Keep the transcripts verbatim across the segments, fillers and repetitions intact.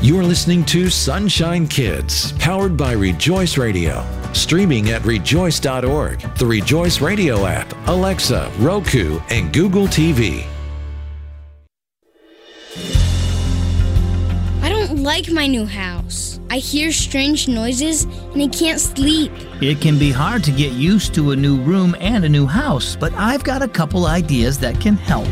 You're listening to Sunshine Kids, powered by Rejoice Radio. Streaming at rejoice dot org, the Rejoice Radio app, Alexa, Roku, and Google T V. I don't like my new house. I hear strange noises and I can't sleep. It can be hard to get used to a new room and a new house, but I've got a couple ideas that can help.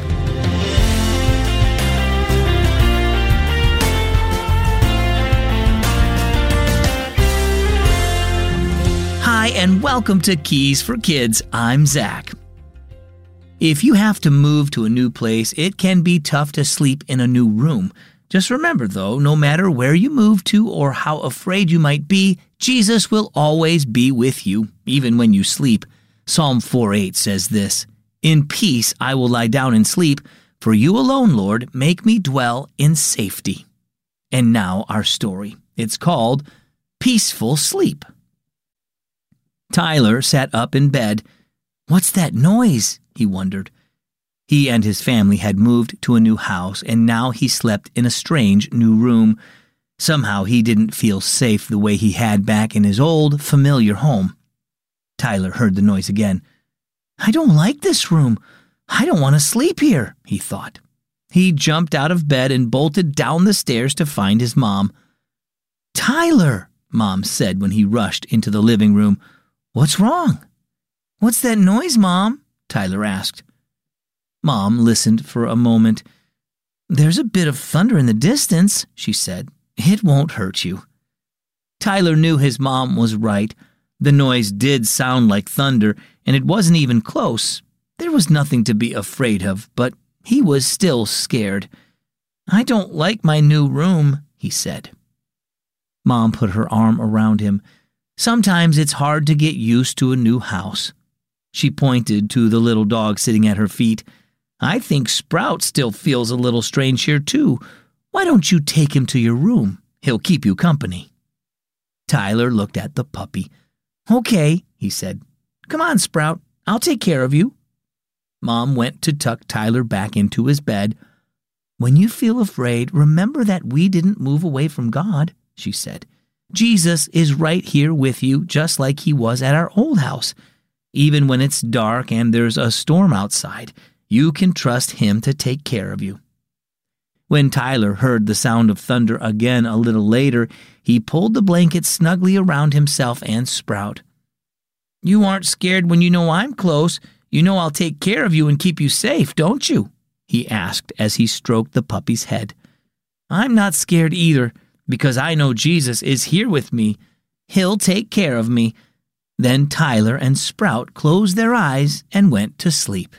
Hi, and welcome to Keys for Kids. I'm Zach. If you have to move to a new place, it can be tough to sleep in a new room. Just remember, though, no matter where you move to or how afraid you might be, Jesus will always be with you, even when you sleep. Psalm four eight says this, "In peace I will lie down and sleep, for you alone, Lord, make me dwell in safety." And now our story. It's called Peaceful Sleep. Tyler sat up in bed. "What's that noise?" he wondered. He and his family had moved to a new house, and now he slept in a strange new room. Somehow he didn't feel safe the way he had back in his old, familiar home. Tyler heard the noise again. "I don't like this room. I don't want to sleep here," he thought. He jumped out of bed and bolted down the stairs to find his mom. "Tyler," Mom said when he rushed into the living room. "What's wrong?" "What's that noise, Mom?" Tyler asked. Mom listened for a moment. "There's a bit of thunder in the distance," she said. "It won't hurt you." Tyler knew his mom was right. The noise did sound like thunder, and it wasn't even close. There was nothing to be afraid of, but he was still scared. "I don't like my new room," he said. Mom put her arm around him. "Sometimes it's hard to get used to a new house." She pointed to the little dog sitting at her feet. "I think Sprout still feels a little strange here, too. Why don't you take him to your room? He'll keep you company." Tyler looked at the puppy. "Okay," he said. "Come on, Sprout. I'll take care of you." Mom went to tuck Tyler back into his bed. "When you feel afraid, remember that we didn't move away from God," she said. "Jesus is right here with you, just like he was at our old house. Even when it's dark and there's a storm outside, you can trust him to take care of you." When Tyler heard the sound of thunder again a little later, he pulled the blanket snugly around himself and Sprout. "You aren't scared when you know I'm close. You know I'll take care of you and keep you safe, don't you?" he asked as he stroked the puppy's head. "I'm not scared either, because I know Jesus is here with me. He'll take care of me." Then Tyler and Sprout closed their eyes and went to sleep.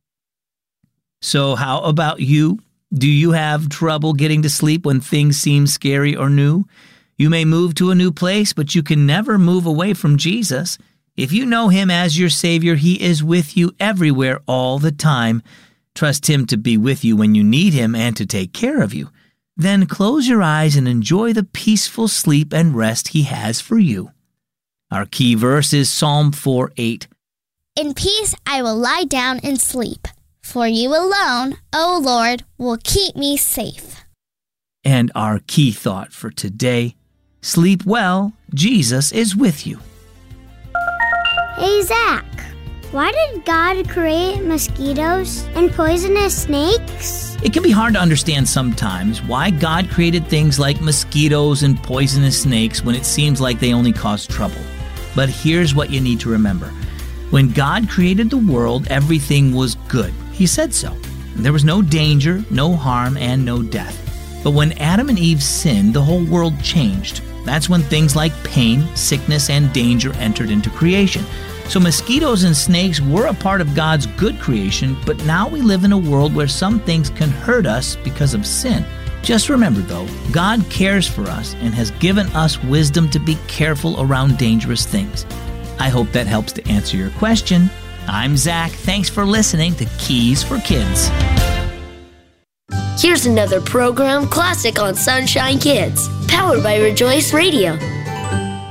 So how about you? Do you have trouble getting to sleep when things seem scary or new? You may move to a new place, but you can never move away from Jesus. If you know him as your Savior, he is with you everywhere all the time. Trust him to be with you when you need him and to take care of you. Then close your eyes and enjoy the peaceful sleep and rest he has for you. Our key verse is Psalm four eight. "In peace I will lie down and sleep, for you alone, O Lord, will keep me safe." And our key thought for today, sleep well, Jesus is with you. Hey, Zach, why did God create mosquitoes and poisonous snakes? It can be hard to understand sometimes why God created things like mosquitoes and poisonous snakes when it seems like they only cause trouble. But here's what you need to remember. When God created the world, everything was good. He said so. There was no danger, no harm, and no death. But when Adam and Eve sinned, the whole world changed. That's when things like pain, sickness, and danger entered into creation. So mosquitoes and snakes were a part of God's good creation, but now we live in a world where some things can hurt us because of sin. Just remember, though, God cares for us and has given us wisdom to be careful around dangerous things. I hope that helps to answer your question. I'm Zach. Thanks for listening to Keys for Kids. Here's another program classic on Sunshine Kids, powered by Rejoice Radio.